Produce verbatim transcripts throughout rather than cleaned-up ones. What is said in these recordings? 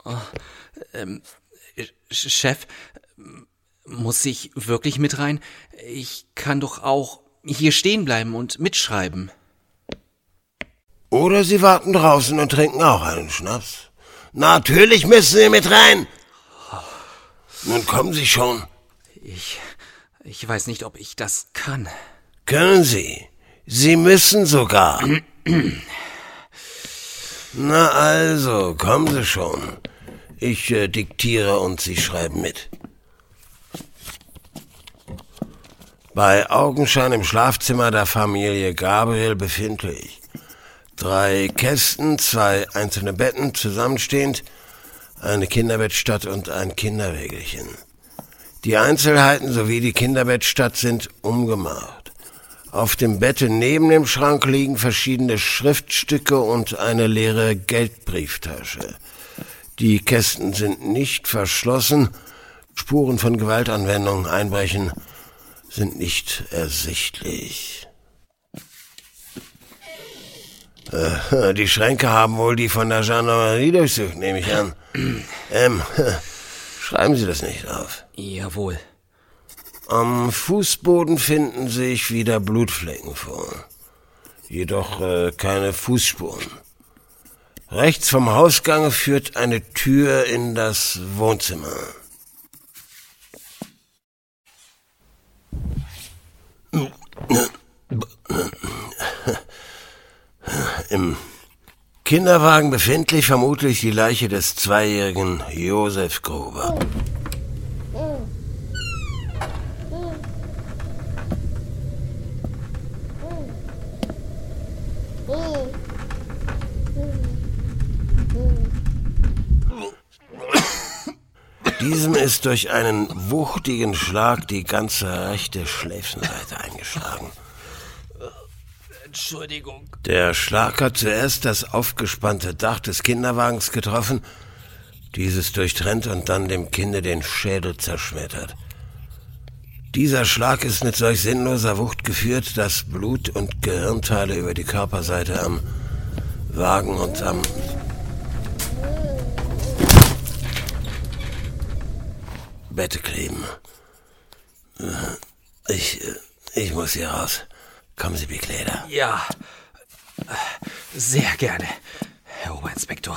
Oh, ähm, Chef, muss ich wirklich mit rein? Ich kann doch auch hier stehen bleiben und mitschreiben. Oder Sie warten draußen und trinken auch einen Schnaps. Natürlich müssen Sie mit rein. Nun kommen Sie schon. Ich, ich weiß nicht, ob ich das kann. Können Sie? Sie müssen sogar. Na also, kommen Sie schon. Ich äh, diktiere und Sie schreiben mit. Bei Augenschein im Schlafzimmer der Familie Gabriel befindlich. Drei Kästen, zwei einzelne Betten zusammenstehend, eine Kinderbettstatt und ein Kinderwägelchen. Die Einzelheiten sowie die Kinderbettstatt sind umgemauert. Auf dem Bette neben dem Schrank liegen verschiedene Schriftstücke und eine leere Geldbrieftasche. Die Kästen sind nicht verschlossen, Spuren von Gewaltanwendung, Einbrechen sind nicht ersichtlich. Äh, die Schränke haben wohl die von der Gendarmerie durchsucht, nehme ich an. Ähm, schreiben Sie das nicht auf. Jawohl. Am Fußboden finden sich wieder Blutflecken vor. Jedoch äh, keine Fußspuren. Rechts vom Hausgange führt eine Tür in das Wohnzimmer. Im Kinderwagen befindlich vermutlich die Leiche des zweijährigen Josef Gruber. Diesem ist durch einen wuchtigen Schlag die ganze rechte Schläfenseite eingeschlagen. Entschuldigung. Der Schlag hat zuerst das aufgespannte Dach des Kinderwagens getroffen, dieses durchtrennt und dann dem Kinde den Schädel zerschmettert. Dieser Schlag ist mit solch sinnloser Wucht geführt, dass Blut und Gehirnteile über die Körperseite am Wagen und am Bette kleben. Ich, ich muss hier raus. Kommen Sie, Bekleider. Ja, sehr gerne, Herr Oberinspektor.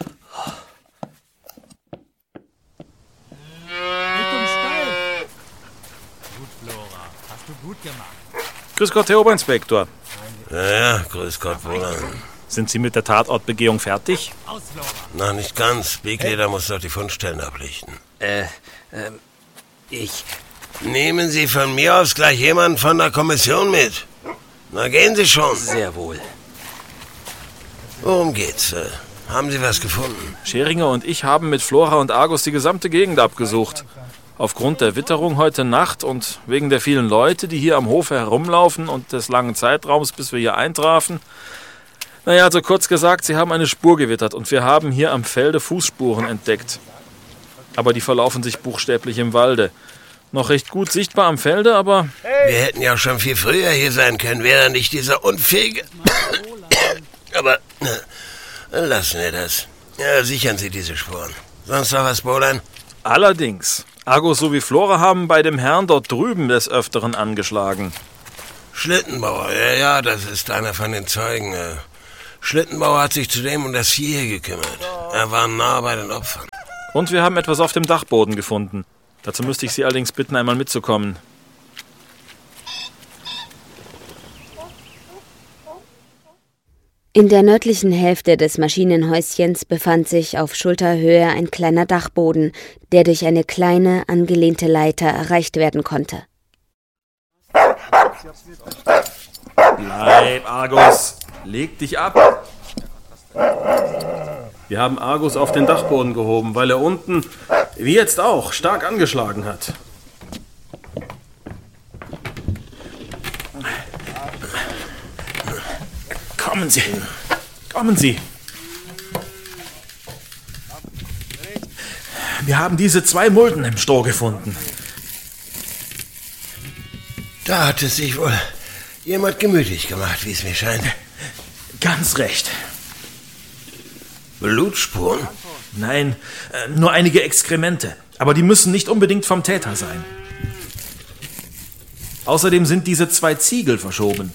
Richtung Stall. Gut, Flora. Hast du gut gemacht. Grüß Gott, Herr Oberinspektor. Ja, ja, grüß Gott, Wohlan. Sind Sie mit der Tatortbegehung fertig? Aus, Flora. Noch nicht ganz. Bekleider muss doch die Fundstellen ablichten. Äh, ähm, ich... Nehmen Sie von mir aus gleich jemanden von der Kommission mit. Na, gehen Sie schon. Sehr wohl. Worum geht's? Äh, haben Sie was gefunden? Scheringer und ich haben mit Flora und Argus die gesamte Gegend abgesucht. Aufgrund der Witterung heute Nacht und wegen der vielen Leute, die hier am Hofe herumlaufen und des langen Zeitraums, bis wir hier eintrafen. Naja, also kurz gesagt, sie haben eine Spur gewittert und wir haben hier am Felde Fußspuren entdeckt. Aber die verlaufen sich buchstäblich im Walde. Noch recht gut sichtbar am Felde, aber... Wir hätten ja schon viel früher hier sein können, wäre nicht dieser unfähige... Aber äh, lassen wir das. Ja, sichern Sie diese Spuren. Sonst noch was, Bohlan? Allerdings, Argus sowie Flora haben bei dem Herrn dort drüben des Öfteren angeschlagen. Schlittenbauer, ja, ja, das ist einer von den Zeugen. Schlittenbauer hat sich zudem um das Vieh hier gekümmert. Er war nah bei den Opfern. Und wir haben etwas auf dem Dachboden gefunden. Dazu müsste ich Sie allerdings bitten, einmal mitzukommen. In der nördlichen Hälfte des Maschinenhäuschens befand sich auf Schulterhöhe ein kleiner Dachboden, der durch eine kleine, angelehnte Leiter erreicht werden konnte. Bleib, Argus! Leg dich ab! Wir haben Argus auf den Dachboden gehoben, weil er unten, wie jetzt auch, stark angeschlagen hat. Kommen Sie! Kommen Sie! Wir haben diese zwei Mulden im Stroh gefunden. Da hat es sich wohl jemand gemütlich gemacht, wie es mir scheint. Ganz recht. Blutspuren? Nein, äh, nur einige Exkremente. Aber die müssen nicht unbedingt vom Täter sein. Außerdem sind diese zwei Ziegel verschoben.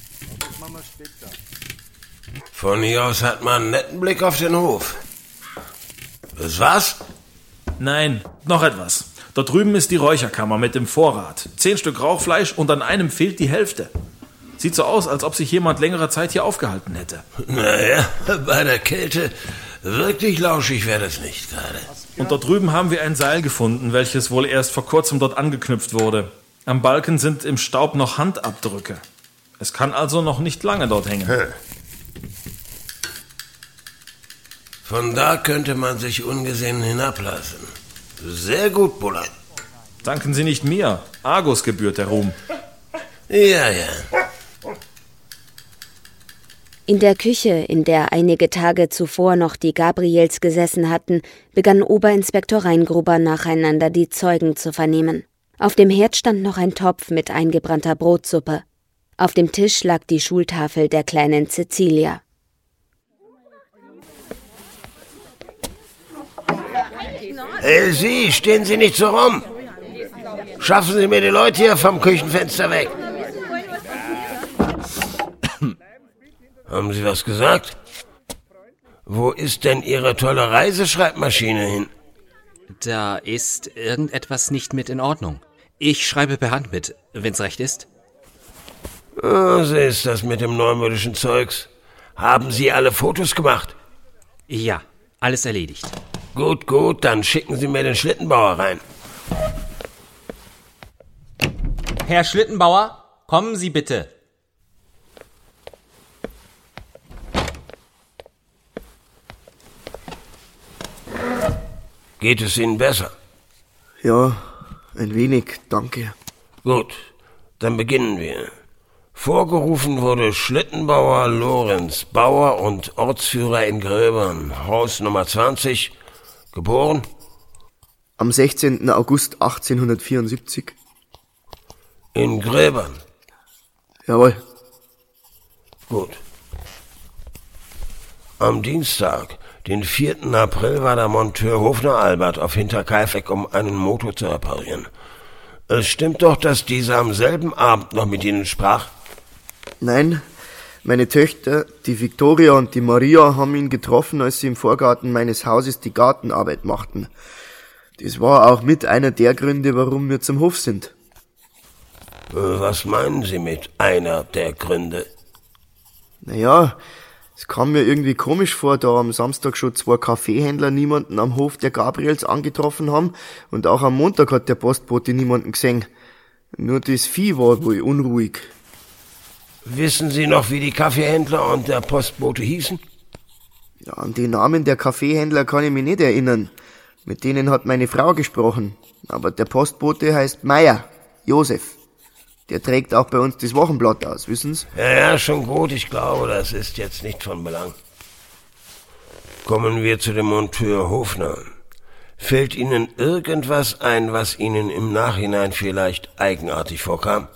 Von hier aus hat man einen netten Blick auf den Hof. Das war's? Nein, noch etwas. Dort drüben ist die Räucherkammer mit dem Vorrat. Zehn Stück Rauchfleisch und an einem fehlt die Hälfte. Sieht so aus, als ob sich jemand längere Zeit hier aufgehalten hätte. Naja, bei der Kälte wirklich lauschig wäre das nicht gerade. Und dort drüben haben wir ein Seil gefunden, welches wohl erst vor kurzem dort angeknüpft wurde. Am Balken sind im Staub noch Handabdrücke. Es kann also noch nicht lange dort hängen. Hm. Von da könnte man sich ungesehen hinablassen. Sehr gut, Bullard. Danken Sie nicht mir. Argus gebührt der Ruhm. Ja, ja. In der Küche, in der einige Tage zuvor noch die Gabriels gesessen hatten, begann Oberinspektor Reingruber nacheinander die Zeugen zu vernehmen. Auf dem Herd stand noch ein Topf mit eingebrannter Brotsuppe. Auf dem Tisch lag die Schultafel der kleinen Cecilia. Hey, Sie, stehen Sie nicht so rum. Schaffen Sie mir die Leute hier vom Küchenfenster weg. Haben Sie was gesagt? Wo ist denn Ihre tolle Reiseschreibmaschine hin? Da ist irgendetwas nicht mit in Ordnung. Ich schreibe per Hand mit, wenn's recht ist. Oh, so ist das mit dem neumodischen Zeugs. Haben Sie alle Fotos gemacht? Ja, alles erledigt. Gut, gut, dann schicken Sie mir den Schlittenbauer rein. Herr Schlittenbauer, kommen Sie bitte. Geht es Ihnen besser? Ja, ein wenig, danke. Gut, dann beginnen wir. Vorgerufen wurde Schlittenbauer Lorenz Bauer und Ortsführer in Gröbern, Haus Nummer zwanzig, geboren? Am sechzehnten August achtzehnhundertvierundsiebzig. In Gröbern? Jawohl. Gut. Am Dienstag, den vierten April, war der Monteur Hofner Albert auf Hinterkaifeck, um einen Motor zu reparieren. Es stimmt doch, dass dieser am selben Abend noch mit Ihnen sprach? Nein, meine Töchter, die Viktoria und die Maria, haben ihn getroffen, als sie im Vorgarten meines Hauses die Gartenarbeit machten. Das war auch mit einer der Gründe, warum wir zum Hof sind. Was meinen Sie mit einer der Gründe? Naja, es kam mir irgendwie komisch vor, da am Samstag schon zwei Kaffeehändler niemanden am Hof der Gabriels angetroffen haben und auch am Montag hat der Postbote niemanden gesehen. Nur das Vieh war wohl unruhig. Wissen Sie noch, wie die Kaffeehändler und der Postbote hießen? Ja, an die Namen der Kaffeehändler kann ich mich nicht erinnern. Mit denen hat meine Frau gesprochen. Aber der Postbote heißt Meier, Josef. Der trägt auch bei uns das Wochenblatt aus, wissen Sie? Ja, ja, schon gut. Ich glaube, das ist jetzt nicht von Belang. Kommen wir zu dem Monteur Hofner. Fällt Ihnen irgendwas ein, was Ihnen im Nachhinein vielleicht eigenartig vorkam?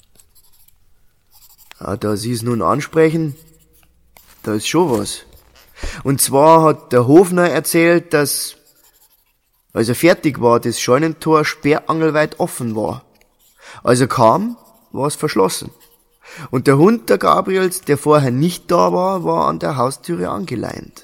Ja, da Sie es nun ansprechen, da ist schon was. Und zwar hat der Hofner erzählt, dass, als er fertig war, das Scheunentor sperrangelweit offen war. Als er kam, war es verschlossen. Und der Hund der Gabriels, der vorher nicht da war, war an der Haustüre angeleint.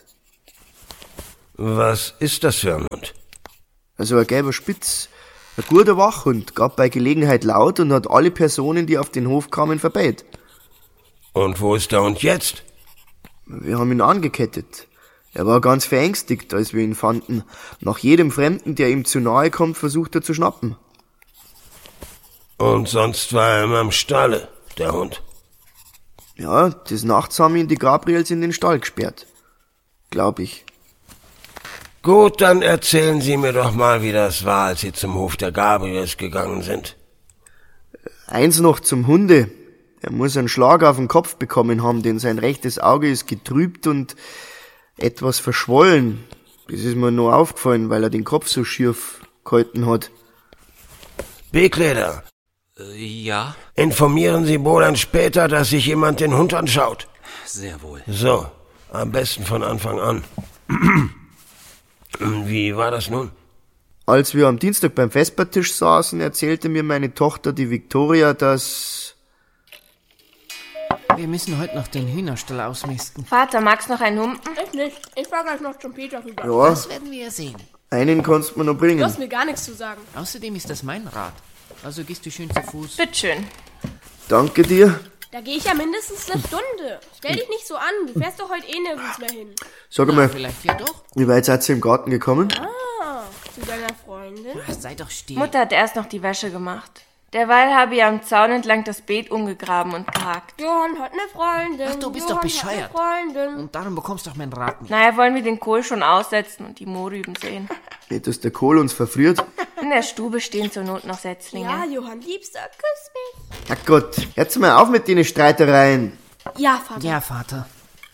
Was ist das für ein Hund? Also ein gelber Spitz, ein guter Wachhund, gab bei Gelegenheit laut und hat alle Personen, die auf den Hof kamen, verbellt. Und wo ist der Hund jetzt? Wir haben ihn angekettet. Er war ganz verängstigt, als wir ihn fanden. Nach jedem Fremden, der ihm zu nahe kommt, versucht er zu schnappen. Und sonst war er immer im Stalle, der Hund. Ja, des Nachts haben ihn die Gabriels in den Stall gesperrt. Glaub ich. Gut, dann erzählen Sie mir doch mal, wie das war, als Sie zum Hof der Gabriels gegangen sind. Eins noch zum Hunde. Er muss einen Schlag auf den Kopf bekommen haben, denn sein rechtes Auge ist getrübt und etwas verschwollen. Das ist mir nur aufgefallen, weil er den Kopf so schief gehalten hat. Bekleder. Äh, ja? Informieren Sie Boland später, dass sich jemand den Hund anschaut. Sehr wohl. So, am besten von Anfang an. Wie war das nun? Als wir am Dienstag beim Vespertisch saßen, erzählte mir meine Tochter, die Viktoria, dass... Wir müssen heute noch den Hühnerstall ausmisten. Vater, magst noch einen Humpen? Ich nicht. Ich fahr gleich noch zum Peter rüber. Ja, Das werden wir ja sehen. einen kannst du mir noch Du bringen. hast mir gar nichts zu sagen. Außerdem ist das mein Rad. Also gehst du schön zu Fuß. Bitteschön. Danke dir. Da gehe ich ja mindestens eine Stunde. Stell dich nicht so an. Du fährst doch heute eh nirgends mehr hin. Sag Na, mal, vielleicht ja doch. wie weit seid ihr im Garten gekommen? Ah, zu deiner Freundin? Ach, sei doch still. Mutter hat erst noch die Wäsche gemacht. Derweil habe ich am Zaun entlang das Beet umgegraben und gehakt. Johann hat eine Freundin. Ach, du bist Johann doch bescheuert. Hat eine Freundin. Und darum bekommst du doch mein Rad nicht. Naja, wollen wir den Kohl schon aussetzen und die Mohrrüben sehen. Nicht, dass der Kohl uns verfriert. In der Stube stehen zur Not noch Setzlinge. Ja, Johann, Liebster, küss mich. Ach Gott, hört mal auf mit den Streitereien. Ja, Vater. Ja, Vater.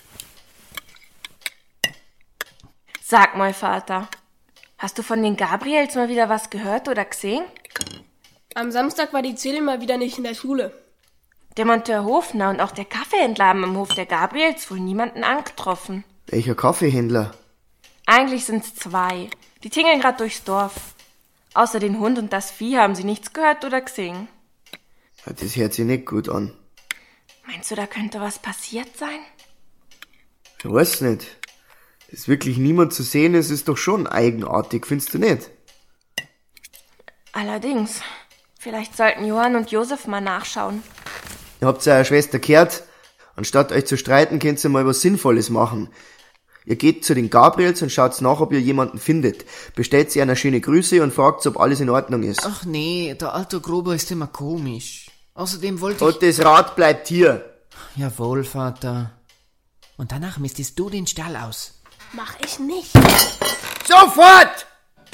Sag mal, Vater, hast du von den Gabriels mal wieder was gehört oder gesehen? Am Samstag war die Celine mal wieder nicht in der Schule. Der Monteur Hofner und auch der Kaffeehändler haben am Hof der Gabriels wohl niemanden angetroffen. Welcher Kaffeehändler? Eigentlich sind's zwei. Die tingeln grad durchs Dorf. Außer den Hund und das Vieh haben sie nichts gehört oder gesehen. Ja, das hört sich nicht gut an. Meinst du, da könnte was passiert sein? Ich weiß nicht. Dass wirklich niemand zu sehen ist, ist doch schon eigenartig, findest du nicht? Allerdings. Vielleicht sollten Johann und Josef mal nachschauen. Ihr habt ja eure Schwester gehört. Anstatt euch zu streiten, könnt ihr mal was Sinnvolles machen. Ihr geht zu den Gabriels und schaut nach, ob ihr jemanden findet. Bestellt sie einer schöne Grüße und fragt, ob alles in Ordnung ist. Ach nee, der alte Grober ist immer komisch. Außerdem wollte Und das Rad bleibt hier. ich... Jawohl, Vater. Und danach mistest du den Stall aus. Mach ich nicht. Sofort!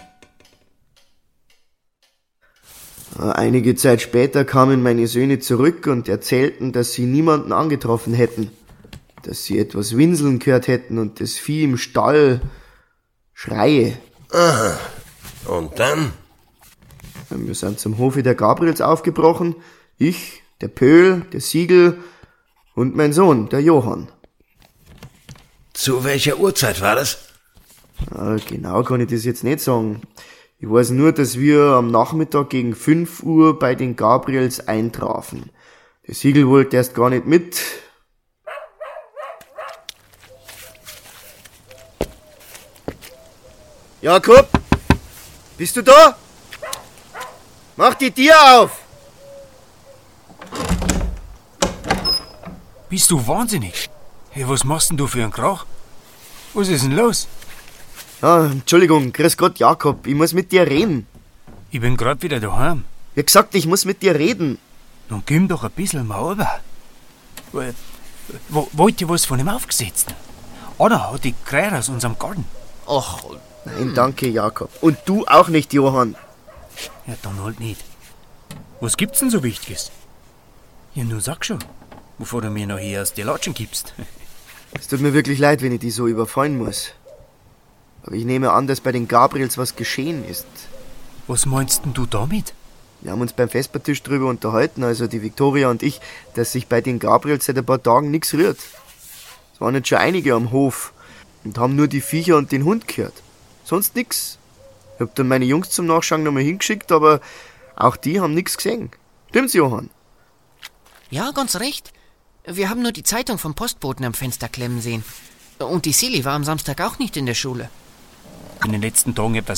Einige Zeit später kamen meine Söhne zurück und erzählten, dass sie niemanden angetroffen hätten. Dass sie etwas winseln gehört hätten und das Vieh im Stall schreie. Aha. Und dann? Wir sind zum Hofe der Gabriels aufgebrochen. Ich, der Pöhl, der Siegel und mein Sohn, der Johann. Zu welcher Uhrzeit war das? Ja, genau kann ich das jetzt nicht sagen. Ich weiß nur, dass wir am Nachmittag gegen fünf Uhr bei den Gabriels eintrafen. Der Siegel wollte erst gar nicht mit. Jakob, bist du da? Mach die Tür auf! Bist du wahnsinnig? Hey, was machst denn du für einen Krach? Was ist denn los? Ja, Entschuldigung, grüß Gott, Jakob, ich muss mit dir reden. Ich bin grad wieder daheim. Wie gesagt, ich muss mit dir reden. Dann komm doch ein bisschen mal rüber. Wo- wo- Wollt ihr was von ihm aufgesetzt? Oder hat die Krähe aus unserem Garten? Ach, Nein, danke, Jakob. Und du auch nicht, Johann. Ja, dann halt nicht. Was gibt's denn so Wichtiges? Ja, nun sag schon, bevor du mir noch hier aus die Latschen gibst. Es tut mir wirklich leid, wenn ich dich so überfallen muss. Aber ich nehme an, dass bei den Gabriels was geschehen ist. Was meinst denn du damit? Wir haben uns beim Vespertisch drüber unterhalten, also die Viktoria und ich, dass sich bei den Gabriels seit ein paar Tagen nichts rührt. Es waren jetzt schon einige am Hof und haben nur die Viecher und den Hund gehört. Sonst nix. Ich hab dann meine Jungs zum Nachschauen nochmal hingeschickt, aber auch die haben nichts gesehen. Stimmt's, Johann? ja, ganz recht. Wir haben nur die Zeitung vom Postboten am Fenster klemmen sehen. Und die Silly war am Samstag auch nicht in der Schule. In den letzten Tagen etwas